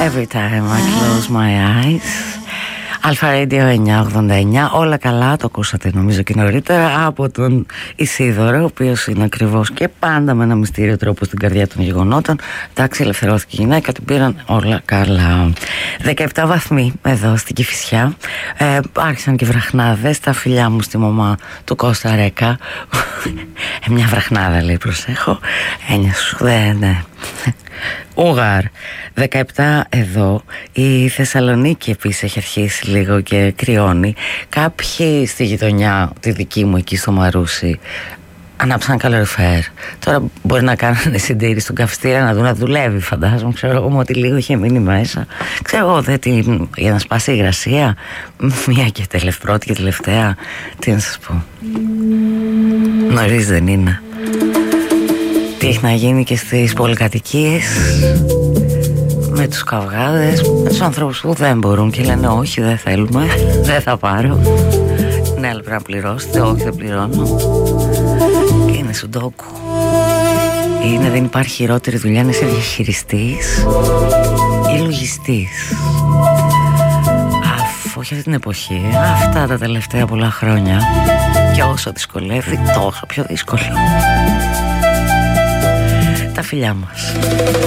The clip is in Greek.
Every time I close my eyes. Αλφα Radio 989. Όλα καλά, το ακούσατε νομίζω και νωρίτερα από τον Ισίδωρο, ο οποίος είναι ακριβώς και πάντα με ένα μυστήριο τρόπο στην καρδιά των γεγονότων. Εντάξει, ελευθερώθηκε η γυναίκα, την πήραν όλα καλά. 17 βαθμοί εδώ στην Κηφισιά. Άρχισαν και βραχνάδες. Τα φιλιά μου στη μαμά του Κώστα Ρέκα. Μια βραχνάδα λέει, προσέχω. Έννοια σου, ναι. Ουγάρ, 17 εδώ. Η Θεσσαλονίκη επίσης έχει αρχίσει λίγο και κρυώνει. Κάποιοι στη γειτονιά, τη δική μου εκεί στο Μαρούσι, ανάψαν καλοριφέρ. Τώρα μπορεί να κάνουν συντήρηση στον καυστήρα να δουν να δουλεύει, φαντάζομαι. Ξέρω εγώ ότι λίγο είχε μείνει μέσα. Ξέρω εγώ, για να σπάσει η υγρασία. Μία και πρώτη και τελευταία. Τι να σας πω. Νωρίς δεν είναι. Τι έχει να γίνει και στις πολυκατοικίες, με τους καυγάδες, με τους ανθρώπους που δεν μπορούν και λένε όχι, δεν θέλουμε, δεν θα πάρω. Ναι, αλλά πρέπει να πληρώσετε. Όχι, δεν πληρώνω. Είναι σουντόκου. Δεν υπάρχει χειρότερη δουλειά να είσαι διαχειριστής ή λογιστής. Όχι αυτή την εποχή, αυτά τα τελευταία πολλά χρόνια. Και όσο δυσκολεύει, τόσο πιο δύσκολο. Τα φιλιά μας.